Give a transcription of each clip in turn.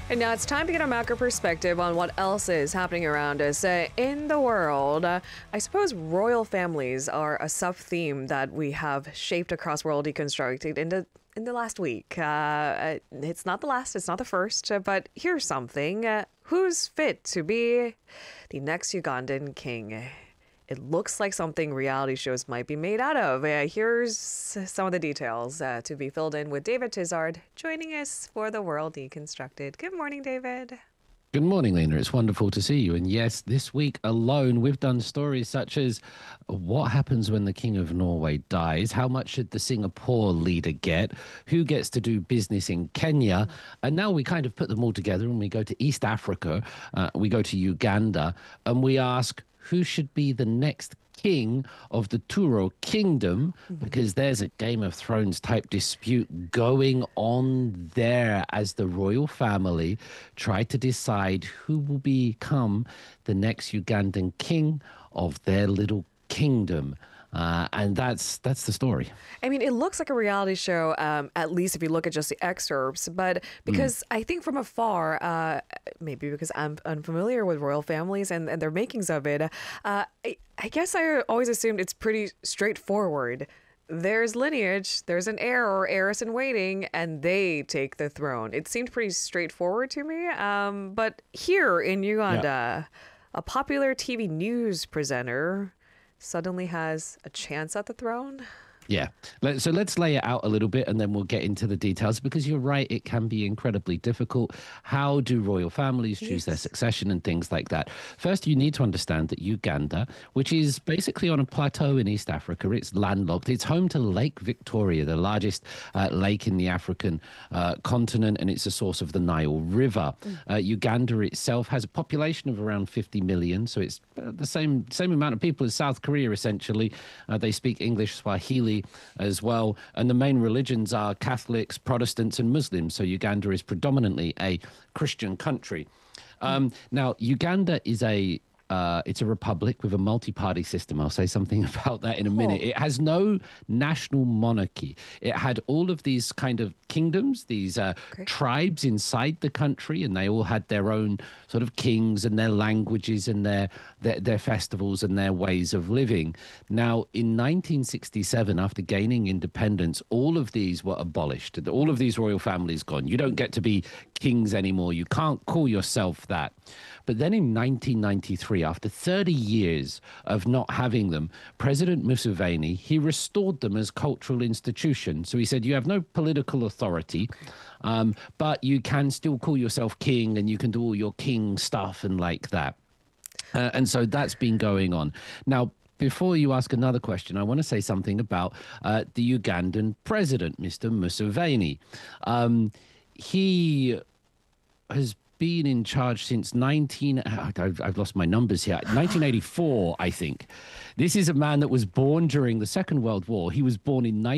And now it's time to get a macro perspective on what else is happening around us in the world. I suppose royal families are a sub-theme that we have shaped across World Deconstructed in the last week. It's not the last, it's not the first, but here's something. Who's fit to be the next Ugandan king? It looks like something reality shows might be made out of. Here's some of the details to be filled in with David Tizard joining us for the World Deconstructed. Good morning, David. Good morning, Lena. It's wonderful to see you. And yes, this week alone, we've done stories such as what happens when the King of Norway dies, how much should the Singapore leader get, who gets to do business in Kenya. And now we kind of put them all together and we go to East Africa, we go to Uganda, and we ask, who should be the next king of the Turo kingdom, because there's a Game of Thrones type dispute going on there as the royal family try to decide who will become the next Ugandan king of their little kingdom. And that's the story. I mean, it looks like a reality show, at least if you look at just the excerpts. But because I think from afar, maybe because I'm unfamiliar with royal families and their makings of it, I guess I always assumed it's pretty straightforward. There's lineage, there's an heir or heiress in waiting, and they take the throne. It seemed pretty straightforward to me. But here in Uganda, a popular TV news presenter suddenly has a chance at the throne. Yeah. So let's lay it out a little bit and then we'll get into the details, because you're right, it can be incredibly difficult. How do royal families choose their succession and things like that? First, you need to understand that Uganda, which is basically on a plateau in East Africa, it's landlocked. It's home to Lake Victoria, the largest lake in the African continent, and it's a source of the Nile River. Uganda itself has a population of around 50 million, so it's the same amount of people as South Korea, essentially. They speak English, Swahili as well, and the main religions are Catholics, Protestants, and Muslims. So Uganda is predominantly a Christian country. Now, Uganda is it's a republic with a multi-party system. I'll say something about that in a minute. It has no national monarchy. It had all of these kind of kingdoms, these tribes inside the country, and they all had their own sort of kings and their languages and their festivals and their ways of living. Now, in 1967, after gaining independence, all of these were abolished. All of these royal families gone. You don't get to be kings anymore. You can't call yourself that. But then in 1993, after 30 years of not having them, President Museveni, he restored them as cultural institutions. So he said, you have no political authority, but you can still call yourself king and you can do all your king stuff and like that. And so that's been going on. Now, before you ask another question, I want to say something about the Ugandan president, Mr. Museveni. He has been in charge since I've lost my numbers here, 1984, I think. This is a man that was born during the Second World War. He was born in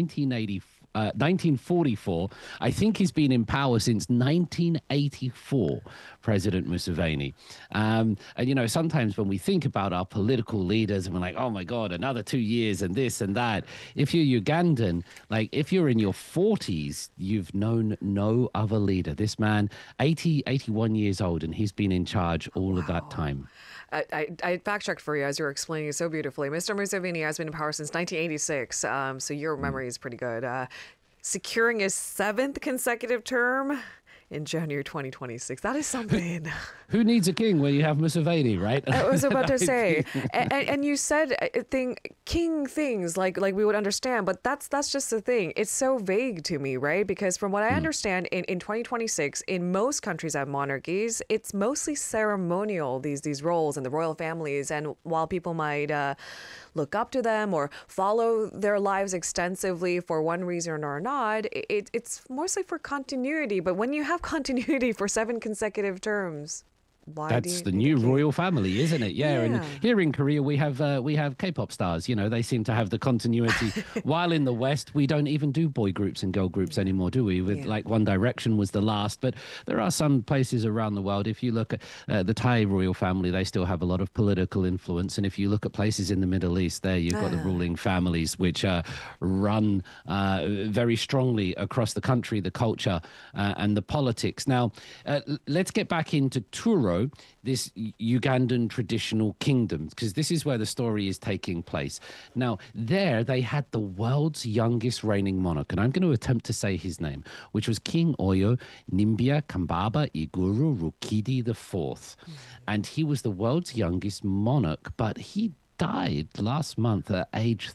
1944. I think he's been in power since 1984, President Museveni. And, you know, sometimes when we think about our political leaders and we're like, oh, my God, another 2 years and this and that. If you're Ugandan, like if you're in your 40s, you've known no other leader. This man, 81 years old, and he's been in charge all of that time. I fact-checked for you as you were explaining it so beautifully. Mr. Museveni has been in power since 1986, so your memory is pretty good. Securing his 7th consecutive term in January 2026. That is something. Who needs a king when you have Museveni, right? I was about to say. And you said king things like we would understand, but that's just the thing. It's so vague to me, right? Because from what I understand, in 2026, in most countries that have monarchies, it's mostly ceremonial, these roles and the royal families. And while people might look up to them or follow their lives extensively for one reason or not, it's mostly for continuity. But when you have continuity for 7 consecutive terms, Why do That's you the need a new king? royal family, isn't it? Yeah, and Yeah. here in Korea we have K-pop stars. You know, they seem to have the continuity. While in the West we don't even do boy groups and girl groups anymore, do we? With Yeah. like One Direction was the last, but there are some places around the world. If you look at the Thai royal family, they still have a lot of political influence, and if you look at places in the Middle East, there you've got the ruling families which run very strongly across the country, the culture and the politics. Now, let's get back into Turo, this Ugandan traditional kingdom, because this is where the story is taking place. Now, there they had the world's youngest reigning monarch, and I'm going to attempt to say his name, which was King Oyo Nimbia Kambaba Iguru Rukidi IV. And he was the world's youngest monarch, but he died last month at age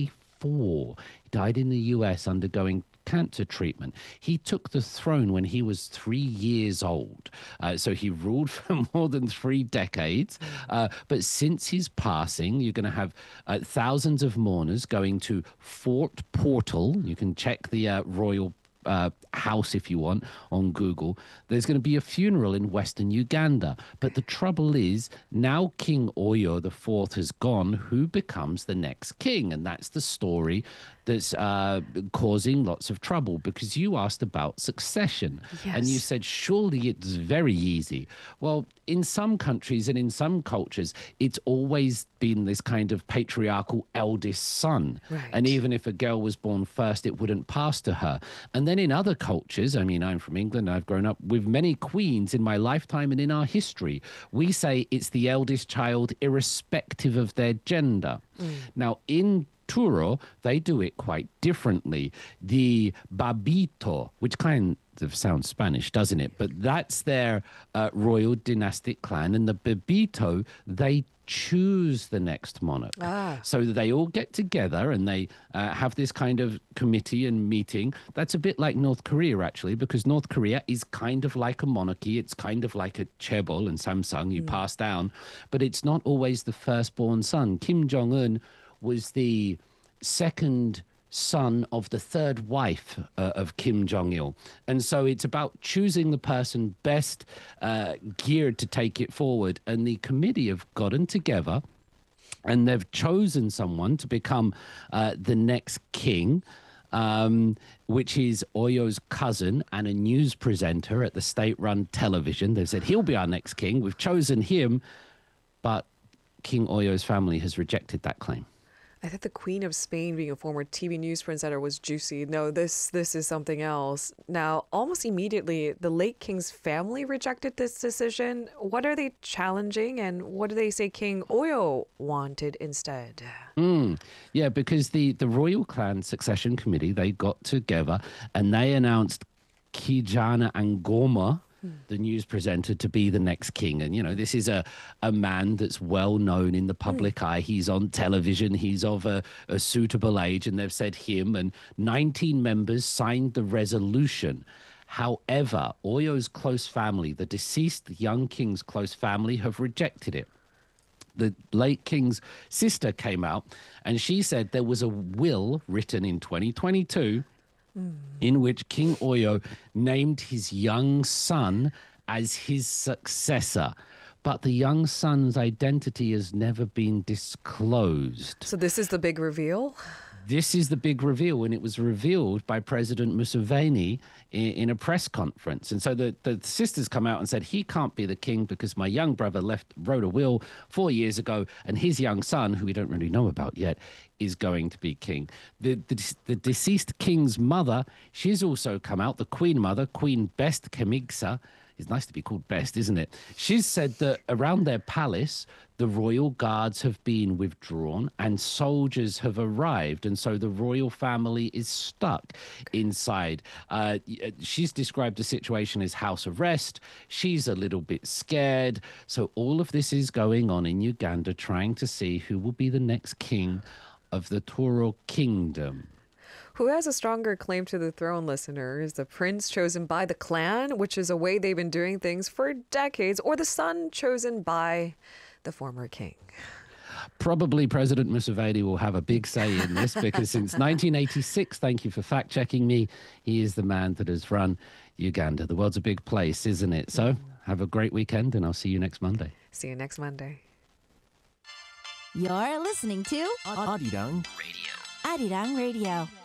34. He died in the US undergoing cancer treatment. He took the throne when he was 3 years old. So he ruled for more than 3 decades. But since his passing, you're going to have thousands of mourners going to Fort Portal. You can check the royal house if you want on Google. There's going to be a funeral in Western Uganda. But the trouble is, now King Oyo IV has gone, who becomes the next king? And that's the story that's causing lots of trouble, because you asked about succession. And you said, surely it's very easy. Well, in some countries and in some cultures, it's always been this kind of patriarchal eldest son. Right. And even if a girl was born first, it wouldn't pass to her. And then in other cultures, I mean, I'm from England, I've grown up with many queens in my lifetime and in our history. We say it's the eldest child irrespective of their gender. Now, in Turo, they do it quite differently. The Babito, which kind of sounds Spanish, doesn't it? But that's their royal dynastic clan. And the Babito, they choose the next monarch. So they all get together and they have this kind of committee and meeting. That's a bit like North Korea, actually, because North Korea is kind of like a monarchy. It's kind of like a chaebol and Samsung you pass down. But it's not always the firstborn son. Kim Jong-un was the second son of the third wife of Kim Jong-il. And so it's about choosing the person best geared to take it forward. And the committee have gotten together and they've chosen someone to become the next king, which is Oyo's cousin and a news presenter at the state-run television. They've said, he'll be our next king. We've chosen him. But King Oyo's family has rejected that claim. I thought the Queen of Spain being a former TV news presenter was juicy. No, this is something else. Now, almost immediately, the late king's family rejected this decision. What are they challenging, and what do they say King Oyo wanted instead? Yeah, because the royal clan succession committee, they got together and they announced Kijana Angoma, the news presenter, to be the next king. And, you know, this is a man that's well known in the public eye. He's on television. He's of a suitable age. And they've said him, and 19 members signed the resolution. However, Oyo's close family, the deceased young king's close family, have rejected it. The late king's sister came out and she said there was a will written in 2022 in which King Oyo named his young son as his successor. But the young son's identity has never been disclosed. So this is the big reveal? This is the big reveal, and it was revealed by President Museveni in a press conference. And so the sisters come out and said, he can't be the king because my young brother wrote a will 4 years ago, and his young son, who we don't really know about yet, is going to be king. The deceased king's mother, she's also come out, the Queen mother, Queen Best Kemigsa. It's nice to be called Best, isn't it? She's said that around their palace, the royal guards have been withdrawn and soldiers have arrived. And so the royal family is stuck inside. She's described the situation as house arrest. She's a little bit scared. So all of this is going on in Uganda, trying to see who will be the next king of the Toro kingdom. Who has a stronger claim to the throne, listeners? The prince chosen by the clan, which is a way they've been doing things for decades, or the son chosen by the former king? Probably President Museveni will have a big say in this because since 1986, thank you for fact-checking me, he is the man that has run Uganda. The world's a big place, isn't it? So Have a great weekend, and I'll see you next Monday. See you next Monday. You're listening to Arirang Radio. Arirang Radio.